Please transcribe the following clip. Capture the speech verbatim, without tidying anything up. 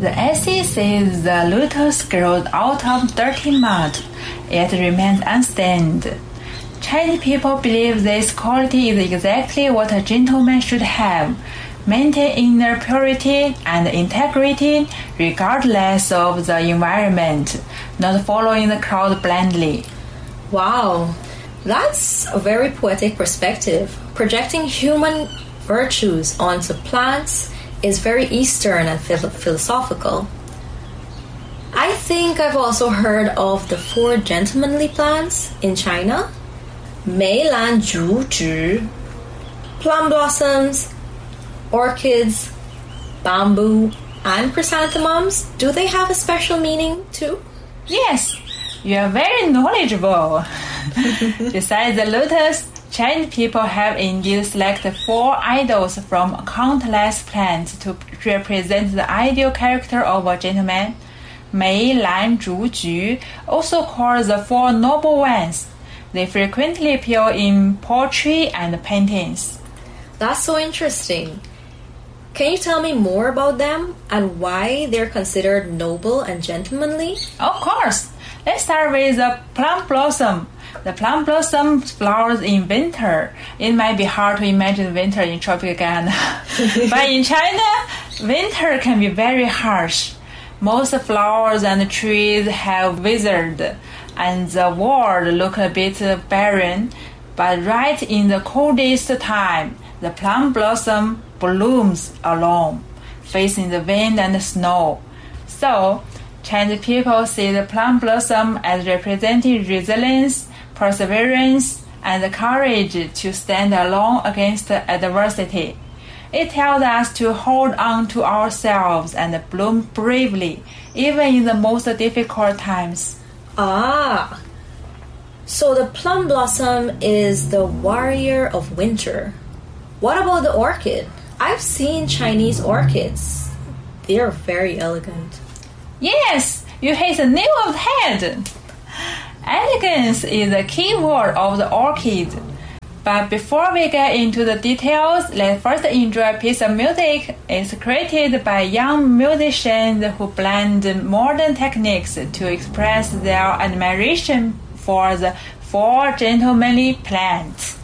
The essay says the lotus grows out of dirty mud, yet remains unstained. Chinese people believe this quality is exactly what a gentleman should have, maintain inner purity and integrity regardless of the environment, not following the crowd blindly. Wow, that's a very poetic perspective. Projecting human virtues onto plants is very Eastern and philosophical. I think I've also heard of the four gentlemanly plants in China. Mei Lan Zhu Zhu, plum blossoms, orchids, bamboo, and chrysanthemums. Do they have a special meaning too? Yes, you are very knowledgeable. Besides the lotus, Chinese people have indeed selected four idols from countless plants to represent the ideal character of a gentleman. Mei, Lan, Zhu, Ju, also called the Four Noble Ones. They frequently appear in poetry and paintings. That's so interesting. Can you tell me more about them and why they're considered noble and gentlemanly? Of course. Let's start with the plum blossom. The plum blossom flowers in winter. It might be hard to imagine winter in tropical Ghana. But in China, winter can be very harsh. Most flowers and trees have withered, and the world looks a bit barren. But right in the coldest time, the plum blossom blooms alone, facing the wind and the snow. So, Chinese people see the plum blossom as representing resilience, perseverance, and the courage to stand alone against adversity. It tells us to hold on to ourselves and bloom bravely, even in the most difficult times. Ah, so the plum blossom is the warrior of winter. What about the orchid? I've seen Chinese orchids. They're very elegant. Yes, you hit the nail on the head. Elegance is the key word of the orchid. But before we get into the details, let's first enjoy a piece of music. It's created by young musicians who blend modern techniques to express their admiration for the four gentlemanly plants.